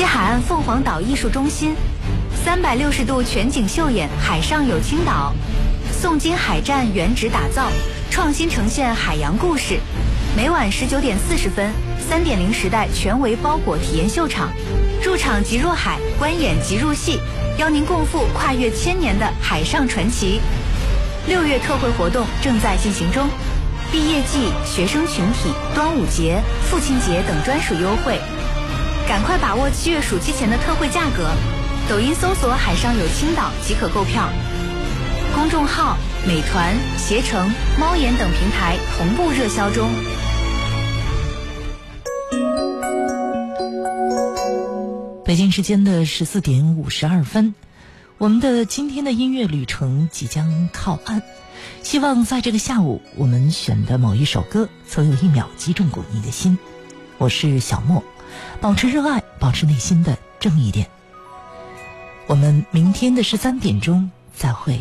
西海岸凤凰岛艺术中心，360度全景秀演海上有青岛，宋金海战原址打造，创新呈现海洋故事。每晚19点40分，3.0时代全维包裹体验秀场，入场即入海，观演即入戏，邀您共赴跨越1000年的海上传奇。6月特惠活动正在进行中，毕业季、学生群体、端午节、父亲节等专属优惠，赶快把握7月暑期前的特惠价格。抖音搜索海上有青岛即可购票，公众号美团、携程、猫眼等平台同步热销中。 北京时间的14点52分，我们的今天的音乐旅程即将靠岸。希望在这个下午，我们选的某一首歌总有1秒击中过你的心。我是小莫，保持热爱，保持内心的正义点。我们明天的13点钟再会。